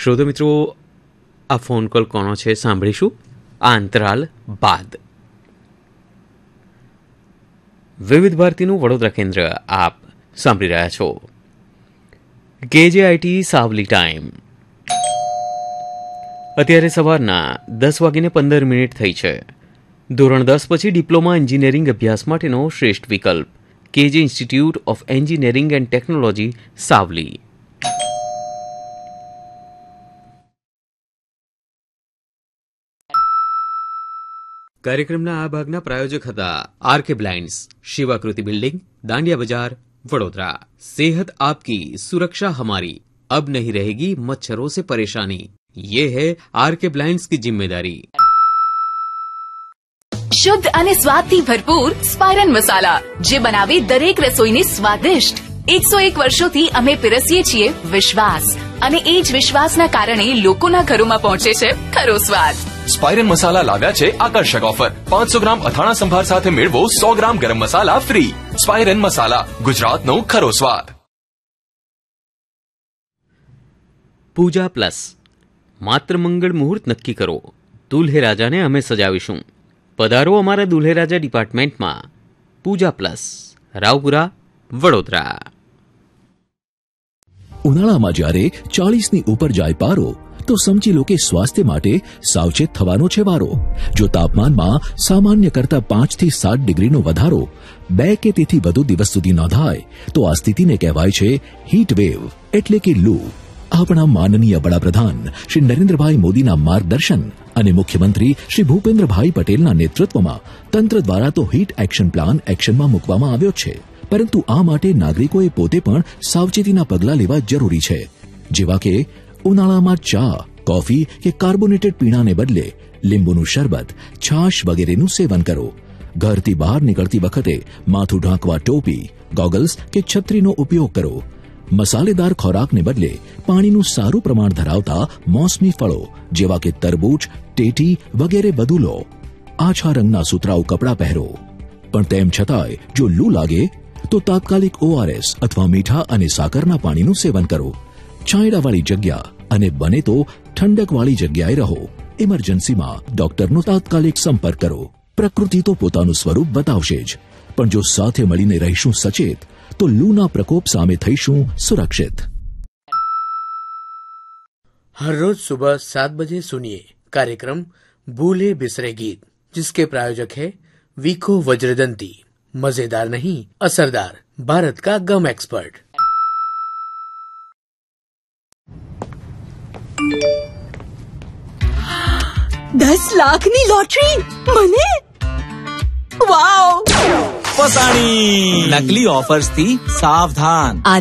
શ્રોતો મિત્રો, આ phone call કોનો છે સાંભળીશું આ અંતરાલ બાદ. વિવિધ ભારતીનું વડોદરા કેન્દ્ર આપ સાંભળી રહ્યા છો. KJIT Savli time. અત્યારે સવારના 10:15 થઈ છે. ધોરણ 10 પછી ડિપ્લોમા એન્જિનિયરિંગ અભ્યાસ માટેનો શ્રેષ્ઠ વિકલ્પ KJ institute of engineering and technology Savli. કાર્યક્રમના આ ભાગના પ્રાયોજક હતા RK બ્લાઇન્ડ્સ, શિવાકૃતિ બિલ્ડિંગ, દાંડિયા બજાર, વડોદરા. सेहत आपकी सुरक्षा हमारी, अब नहीं रहेगी मच्छरों से परेशानी. ये है RK ब्लाइंड्स की जिम्मेदारी. શુદ્ધ અને સ્વાદથી ભરપૂર સ્પાયરન મસાલા, જે બનાવે દરેક રસોઈને સ્વાદિષ્ટ. 101 વર્ષોથી અમે પીરસીએ છીએ વિશ્વાસ, અને એ જ વિશ્વાસના કારણે લોકોના ઘરોમાં પહોંચે છે ખરો સ્વાદ. સ્પાયરન મસાલા લાવ્યા છે આકર્ષક ઓફર. 500 ગ્રામ અથાણા સંભાર સાથે મેળવો 100 ગ્રામ ગરમ મસાલા ફ્રી. સ્પાયરન મસાલા, ગુજરાતનો ખરો સ્વાદ. પૂજા પ્લસ. માત્ર મંગળ મુહૂર્ત નક્કી કરો, દુલ્હે રાજાને અમે સજાવીશું. પધારો અમારા દુલ્હે રાજા ડિપાર્ટમેન્ટમાં. પૂજા પ્લસ, રાવપુરા, વડોદરા. ઉનાળામાં જ્યારે 40ની ઉપર જાય પારો, તો સમજી લો કે સ્વાસ્થ્ય માટે સાવચેત થવાનો છે વારો. જો તાપમાનમાં સામાન્ય કરતા 5 થી 7 ડિગ્રીનો વધારો 2 કે તેથી વધુ દિવસ સુધી નોંધાય, તો આ સ્થિતિને કહેવાય છે હીટ વેવ, એટલે કે લૂ. આપણા માનનીય વડાપ્રધાન શ્રી નરેન્દ્રભાઈ મોદીના માર્ગદર્શન અને મુખ્યમંત્રી શ્રી ભૂપેન્દ્રભાઈ પટેલના નેતૃત્વમાં તંત્ર દ્વારા તો હીટ એક્શન પ્લાન એક્શનમાં મૂકવામાં આવ્યો છે. પરંતુ આ માટે નાગરિકોએ પોતે પણ સાવચેતીના પગલાં લેવા જરૂરી છે, જેવા કે ઉનાળામાં ચા, કોફી કે કાર્બોનેટેડ પીણાને બદલે લીંબુનું શરબત, છાશ વગેરેનું સેવન કરો. ઘરથી બહાર નીકળતી વખતે માથું ઢાંકવા ટોપી, ગોગલ્સ કે છત્રીનો ઉપયોગ કરો. મસાલેદાર ખોરાકને બદલે પાણીનું સારું પ્રમાણ ધરાવતા મોસમી ફળો જેવા કે તરબૂચ, ટેટી વગેરે વધુ લો. આછા રંગના સુતરાઉ કપડાં પહેરો. પણ તેમ છતાંય જો લૂ લાગે તો તાત્કાલિક ORS અથવા મીઠા અને સાકરના પાણીનું સેવન કરો. છાંયડાવાળી જગ્યા અને બને તો ઠંડકવાળી જગ્યાએ રહો. ઇમરજન્સીમાં ડોક્ટરનો તાત્કાલિક સંપર્ક કરો. પ્રકૃતિ તો પોતાનું સ્વરૂપ બતાવશે જ, પણ જો સાથે મળીને રહીશું સચેત, तो लूना प्रकोप सामे थईशुं सुरक्षित. हर रोज सुबह 7 बजे सुनिए कार्यक्रम भूले बिसरे गीत, जिसके प्रायोजक है वीको वज्रदंती. मजेदार नहीं, असरदार, भारत का गम एक्सपर्ट. ₹10 લાખની લોટરી મને. વાવ! ફસાણી. નકલી ઓફર્સ થી સાવધાન.